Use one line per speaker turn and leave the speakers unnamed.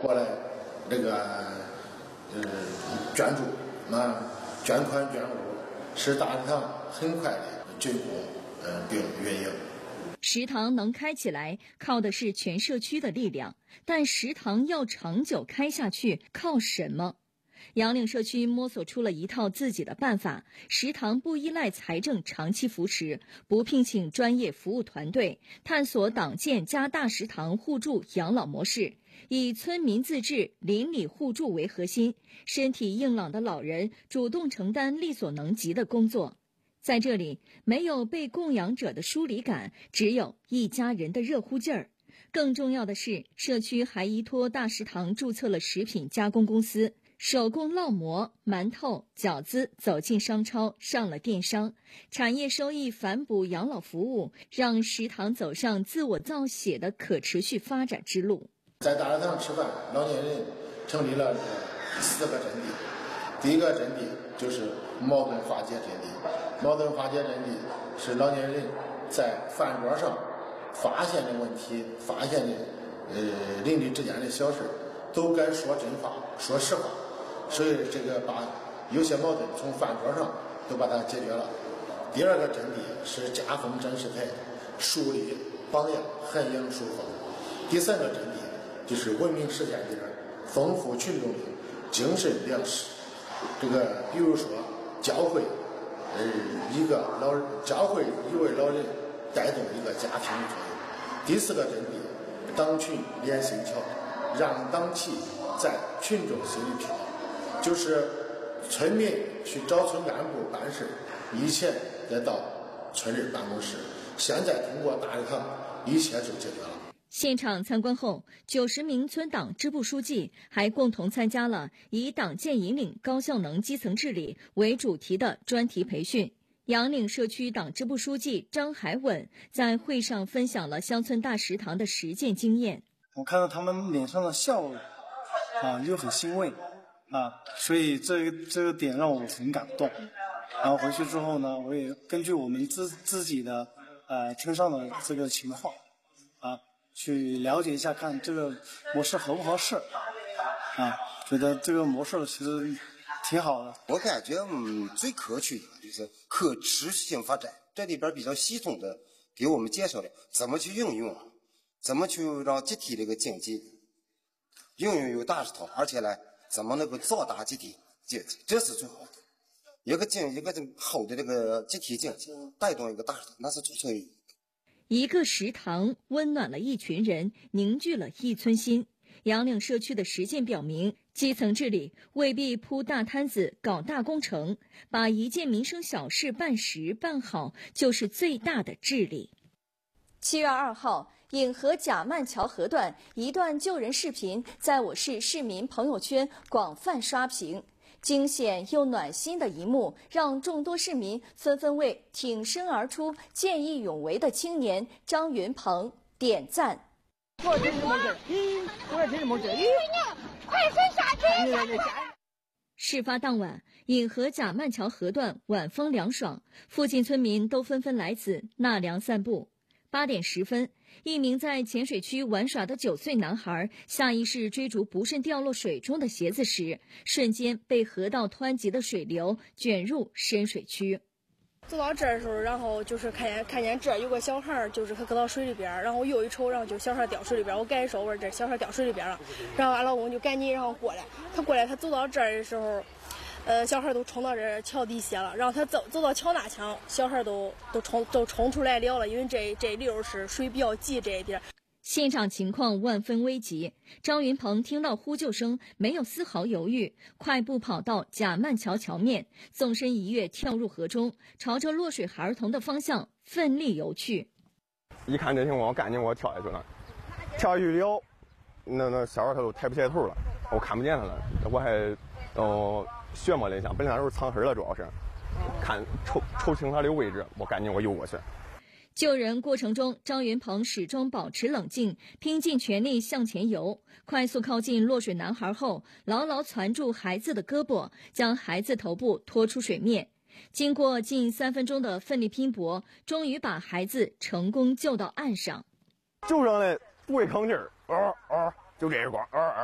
过来捐助捐款捐物，使大食堂很快的竣工并运营。
食堂能开起来，靠的是全社区的力量，但食堂要长久开下去，靠什么？杨岭社区摸索出了一套自己的办法，食堂不依赖财政长期扶持，不聘请专业服务团队，探索党建加大食堂互助养老模式，以村民自治、邻里互助为核心，身体硬朗的老人主动承担力所能及的工作。在这里，没有被供养者的疏离感，只有一家人的热乎劲儿。更重要的是，社区还依托大食堂注册了食品加工公司，手工烙馍、馒头、饺子走进商超，上了电商，产业收益反哺养老服务，让食堂走上自我造血的可持续发展之路。
在大食堂吃饭，老年人成立了4个阵地。第一个阵地就是矛盾化解阵地。矛盾化解阵地是老年人在饭桌上发现的问题、发现的邻里之间的小事，都该说真话、说实话。所以把有些矛盾从饭桌上都把它解决了。第二个阵地是家风展示台，树立榜样，涵养树风。第三个阵地就是文明实践点，丰富群众的精神粮食。比如说教会一位老人带动一个家庭的作用。第4个阵地，党群连心桥，让党旗在群众心里飘。就是村民去找村干部办事，以前再到村里办公室，现在通过大食堂，一切就解决了。
现场参观后，90名村党支部书记还共同参加了以党建引领高效能基层治理为主题的专题培训。杨岭社区党支部书记张海稳在会上分享了乡村大食堂的实践经验。
我看到他们脸上的笑容又很欣慰所以这个点让我很感动。然后回去之后呢，我也根据我们自己的村上的这个情况去了解一下，看这个模式合不合适觉得这个模式其实挺好的。
我感觉最可取的就是可持续性发展，这里边比较系统的给我们介绍了怎么去应用，怎么去让集体这个经济应用有大食堂，而且呢怎么能够造大集体经济，这是最好的。一个好的这个集体经济带动一个大食堂，那是最重要的。
一个食堂温暖了一群人，凝聚了一村心。杨岭社区的实践表明，基层治理未必铺大摊子搞大工程，把一件民生小事办实办好，就是最大的治理。7月2号，颍河贾曼桥河段一段救人视频在我市市民朋友圈广泛刷屏。惊险又暖心的一幕，让众多市民纷纷为挺身而出、见义勇为的青年张云鹏点赞。
快伸下去！
事发当晚，颍河贾曼桥河段晚风凉爽，附近村民都纷纷来此纳凉散步。8点10分，一名在浅水区玩耍的9岁男孩下意识追逐不慎掉落水中的鞋子时，瞬间被河道湍急的水流卷入深水区。
走到这儿的时候，然后就是看见这儿有个小孩，就是他搁到水里边，然后我又一瞅，然后就小孩掉水里边，我赶紧说我说这小孩掉水里边了，然后俺老公就赶紧然后过来，他走到这儿的时候，小孩都冲到这桥底下了，然后他走到桥那墙，小孩都冲出来了，因为这溜是水比较急这一点。
现场情况万分危急，张云鹏听到呼救声，没有丝毫犹豫，快步跑到贾曼桥桥面，纵身一跃跳入河中，朝着落水儿童的方向奋力游去。
一看这情况，赶紧我跳下去了，跳下去以后，那小孩他都抬不起来头了，我看不见他了，我还旋摸了一下，本来那时候藏身了，主要是看瞅清他的位置，我赶紧游过去。
救人过程中，张云鹏始终保持冷静，拼尽全力向前游。快速靠近落水男孩后，牢牢攥住孩子的胳膊，将孩子头部拖出水面。经过近3分钟的奋力拼搏，终于把孩子成功救到岸上。
救上来不会吭气儿，就这一块